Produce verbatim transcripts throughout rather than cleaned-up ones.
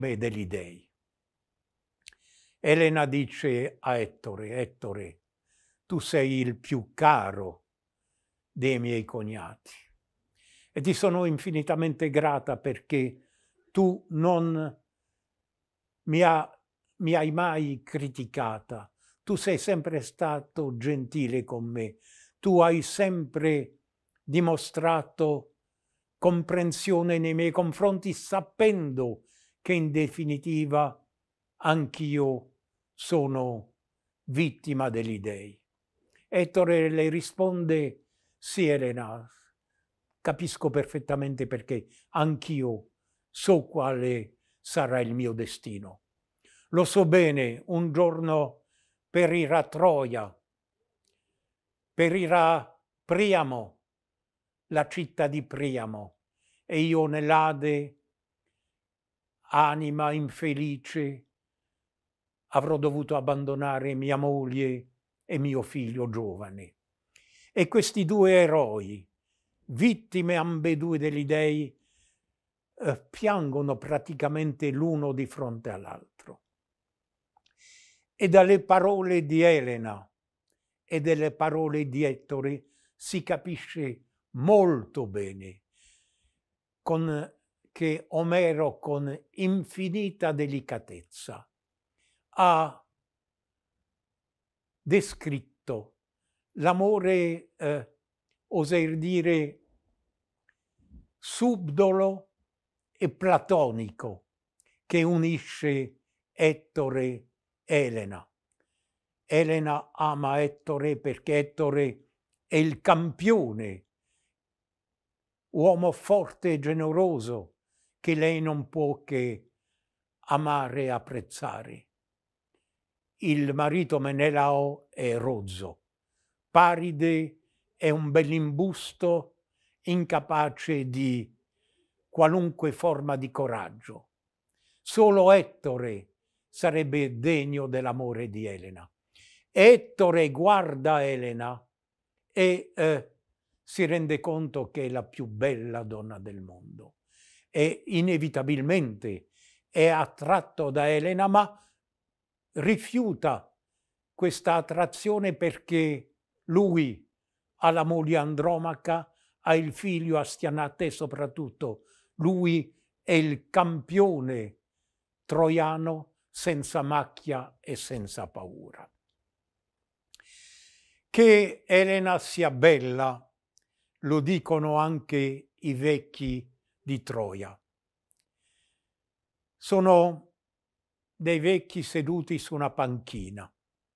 Beh, degli dei. Elena dice a Ettore: Ettore, tu sei il più caro dei miei cognati e ti sono infinitamente grata perché tu non mi, ha, mi hai mai criticata, tu sei sempre stato gentile con me, tu hai sempre dimostrato comprensione nei miei confronti, sapendo che in definitiva anch'io sono vittima degli dèi. Ettore le risponde: sì, Elena, capisco perfettamente perché anch'io so quale sarà il mio destino. Lo so bene, un giorno perirà a Troia, perirà Priamo, la città di Priamo, e io nell'Ade, anima infelice, avrò dovuto abbandonare mia moglie e mio figlio giovane. E questi due eroi, vittime ambedue degli dèi, eh, piangono praticamente l'uno di fronte all'altro. E dalle parole di Elena e delle parole di Ettore si capisce molto bene con, che Omero, con infinita delicatezza, ha descritto l'amore, eh, oser dire, subdolo e platonico che unisce Ettore e Elena. Elena ama Ettore perché Ettore è il campione, uomo forte e generoso che lei non può che amare e apprezzare. Il marito Menelao è rozzo, Paride è un bell'imbusto incapace di qualunque forma di coraggio. Solo Ettore sarebbe degno dell'amore di Elena. Ettore guarda Elena e eh, si rende conto che è la più bella donna del mondo e inevitabilmente è attratto da Elena, ma rifiuta questa attrazione perché lui ha la moglie Andromaca, ha il figlio Astianate e soprattutto lui è il campione troiano senza macchia e senza paura. Che Elena sia bella lo dicono anche i vecchi di Troia. Sono dei vecchi seduti su una panchina.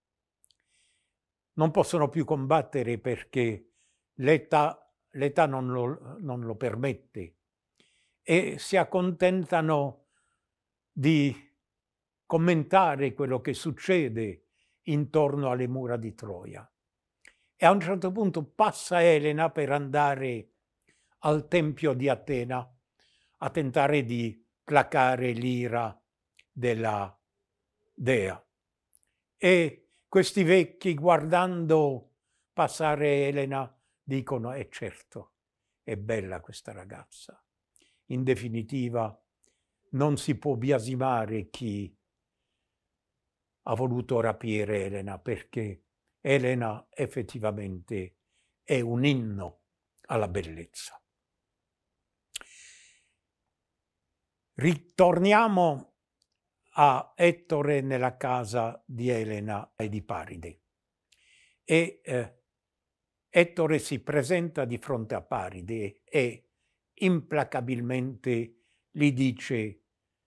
Non possono più combattere perché l'età, l'età non, lo, non lo permette e si accontentano di commentare quello che succede intorno alle mura di Troia. E a un certo punto passa Elena per andare al tempio di Atena a tentare di placare l'ira della dea. E questi vecchi, guardando passare Elena, dicono: è certo, è bella questa ragazza. In definitiva, non si può biasimare chi ha voluto rapire Elena, perché Elena effettivamente è un inno alla bellezza. Ritorniamo a Ettore nella casa di Elena e di Paride. E eh, Ettore si presenta di fronte a Paride e implacabilmente gli dice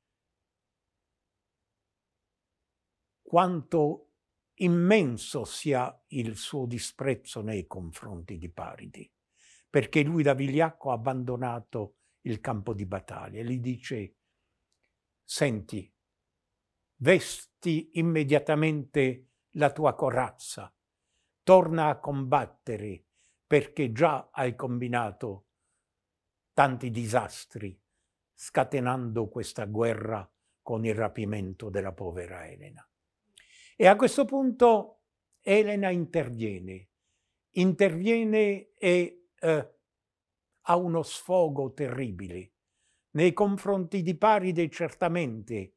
quanto immenso sia il suo disprezzo nei confronti di Paride, perché lui da vigliacco ha abbandonato il campo di battaglia e gli dice: senti, vesti immediatamente la tua corazza, torna a combattere perché già hai combinato tanti disastri scatenando questa guerra con il rapimento della povera Elena. E a questo punto Elena interviene, interviene e eh, ha uno sfogo terribile, Nei confronti di Paride certamente